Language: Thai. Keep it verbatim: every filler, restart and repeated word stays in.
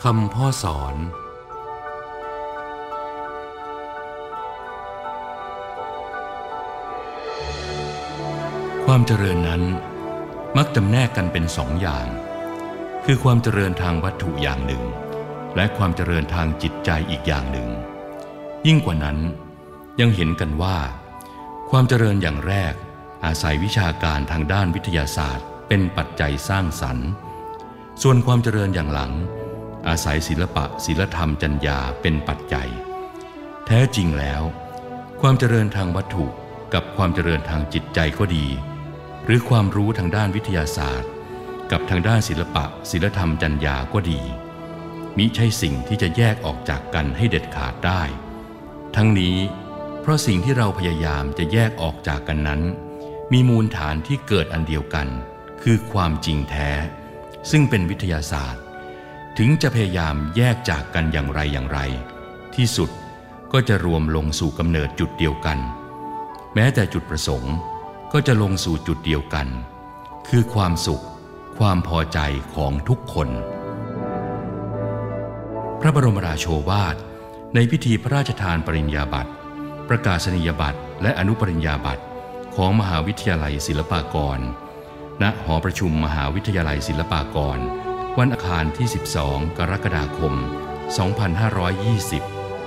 คำพ่อสอนความเจริญนั้นมักจำแนกกันเป็นสองอย่างคือความเจริญทางวัตถุอย่างหนึ่งและความเจริญทางจิตใจอีกอย่างหนึ่งยิ่งกว่านั้นยังเห็นกันว่าความเจริญอย่างแรกอาศัยวิชาการทางด้านวิทยาศาสตร์เป็นปัจจัยสร้างสรรค์ส่วนความเจริญอย่างหลังอาศัยศิลปะศีลธรรมจรรยาเป็นปัจจัยแท้จริงแล้วความเจริญทางวัตถุกับความเจริญทางจิตใจก็ดีหรือความรู้ทางด้านวิทยาศาสตร์กับทางด้านศิลปะศีลธรรมจรรยาก็ดีมิใช่สิ่งที่จะแยกออกจากกันให้เด็ดขาดได้ทั้งนี้เพราะสิ่งที่เราพยายามจะแยกออกจากกันนั้นมีมูลฐานที่เกิดอันเดียวกันคือความจริงแท้ซึ่งเป็นวิทยาศาสตร์ถึงจะพยายามแยกจากกันอย่างไรอย่างไรที่สุดก็จะรวมลงสู่กำเนิดจุดเดียวกันแม้แต่จุดประสงค์ก็จะลงสู่จุดเดียวกันคือความสุขความพอใจของทุกคนพระบรมราโชวาทในพิธีพระราชทานปริญญาบัตรประกาศนียบัตรและอนุปริญญาบัตรของมหาวิทยาลัยศิลปากรณหอประชุมมหาวิทยาลัยศิลปากรวันอังคารที่สิบสองกรกฎาคมสองพันห้าร้อยยี่สิบ